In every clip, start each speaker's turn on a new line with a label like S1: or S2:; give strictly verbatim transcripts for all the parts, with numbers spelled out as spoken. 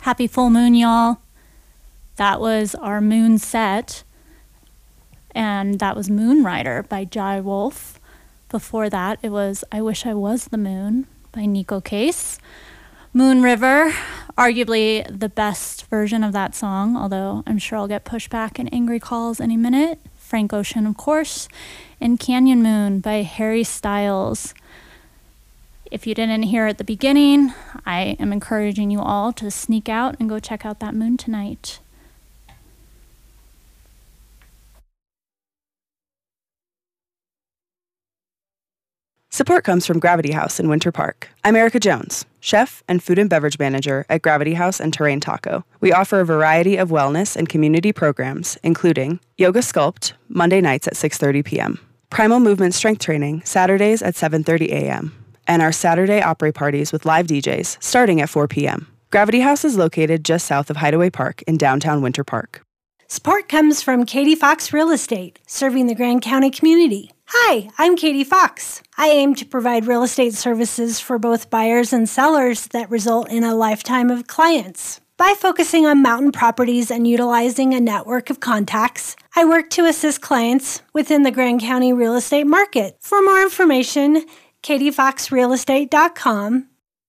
S1: Happy full moon, y'all. That was our moon set. And that was Moonrider by Jai Wolf. Before that, it was I Wish I Was the Moon by Nico Case. Moon River, arguably the best version of that song, although I'm sure I'll get pushback and angry calls any minute. Frank Ocean, of course. And Canyon Moon by Harry Styles. If you didn't hear at the beginning, I am encouraging you all to sneak out and go check out that moon tonight.
S2: Support comes from Gravity House in Winter Park. I'm Erica Jones, chef and food and beverage manager at Gravity House and Terrain Taco. We offer a variety of wellness and community programs, including Yoga Sculpt, Monday nights at six thirty p.m., Primal Movement Strength Training, Saturdays at seven thirty a.m., and our Saturday opera parties with live D Js starting at four p.m. Gravity House is located just south of Hideaway Park in downtown Winter Park.
S3: Support comes from Katie Fox Real Estate, serving the Grand County community. Hi, I'm Katie Fox. I aim to provide real estate services for both buyers and sellers that result in a lifetime of clients. By focusing on mountain properties and utilizing a network of contacts, I work to assist clients within the Grand County real estate market. For more information, katie fox real estate dot com.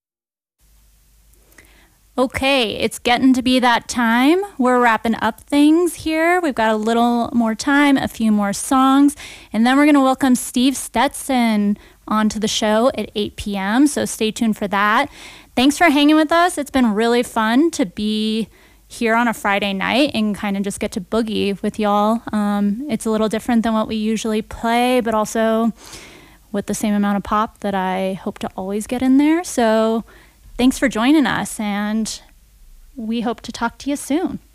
S1: Okay, it's getting to be that time. We're wrapping up things here. We've got a little more time, a few more songs, and then we're going to welcome Steve Stetson onto the show at eight p.m., so stay tuned for that. Thanks for hanging with us. It's been really fun to be here on a Friday night and kind of just get to boogie with y'all. Um, it's a little different than what we usually play, but also with the same amount of pop that I hope to always get in there. So thanks for joining us, and we hope to talk to you soon.